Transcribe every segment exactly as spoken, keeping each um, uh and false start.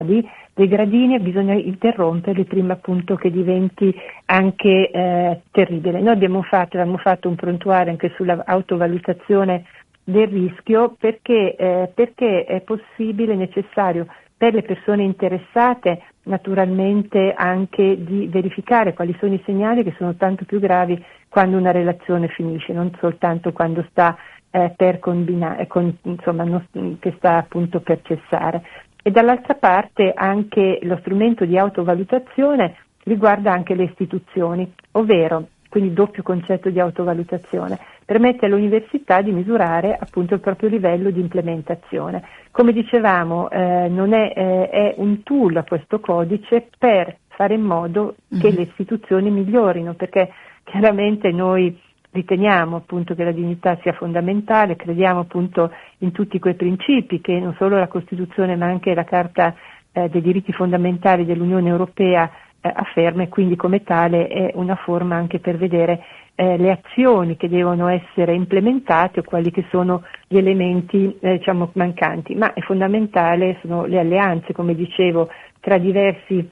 dei gradini, bisogna interromperli prima appunto che diventi anche eh, terribile. Noi abbiamo fatto, abbiamo fatto un prontuario anche sulla autovalutazione del rischio perché, eh, perché è possibile, necessario per le persone interessate naturalmente anche di verificare quali sono i segnali che sono tanto più gravi quando una relazione finisce, non soltanto quando sta eh, per combinare, con, insomma, non, che sta appunto per cessare. E dall'altra parte anche lo strumento di autovalutazione riguarda anche le istituzioni, ovvero, quindi doppio concetto di autovalutazione, permette all'università di misurare appunto il proprio livello di implementazione. Come dicevamo, eh, non è, eh, è un tool questo codice per fare in modo che mm-hmm. le istituzioni migliorino, perché chiaramente noi riteniamo appunto che la dignità sia fondamentale, crediamo appunto in tutti quei principi che non solo la Costituzione ma anche la Carta eh, dei diritti fondamentali dell'Unione Europea eh, afferma, e quindi come tale è una forma anche per vedere eh, le azioni che devono essere implementate o quali che sono gli elementi eh, diciamo mancanti, ma è fondamentale sono le alleanze, come dicevo, tra diversi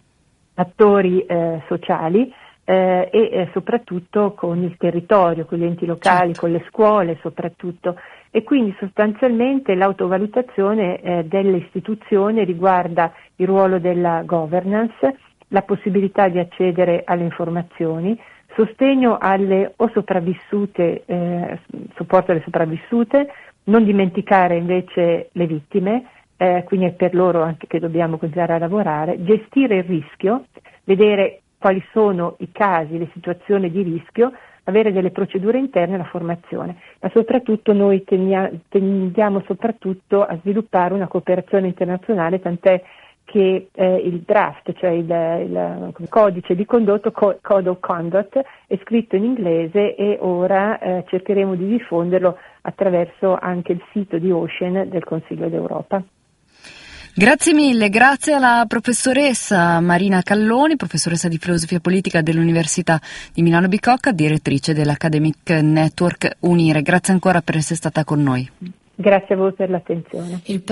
attori eh, sociali Eh, e eh, soprattutto con il territorio, con gli enti locali, certo. con le scuole soprattutto, e quindi sostanzialmente l'autovalutazione eh, delle istituzioni riguarda il ruolo della governance, la possibilità di accedere alle informazioni, sostegno alle o sopravvissute, eh, supporto alle sopravvissute, non dimenticare invece le vittime, eh, quindi è per loro anche che dobbiamo continuare a lavorare, gestire il rischio, vedere quali sono i casi, le situazioni di rischio, avere delle procedure interne e la formazione, ma soprattutto noi tenia, tendiamo soprattutto a sviluppare una cooperazione internazionale, tant'è che eh, il draft, cioè il, il, il codice di condotto, Code of Conduct, è scritto in inglese e ora eh, cercheremo di diffonderlo attraverso anche il sito di Ocean del Consiglio d'Europa. Grazie mille, grazie alla professoressa Marina Calloni, professoressa di filosofia politica dell'Università di Milano Bicocca, direttrice dell'Academic Network Unire. Grazie ancora per essere stata con noi. Grazie a voi per l'attenzione. Il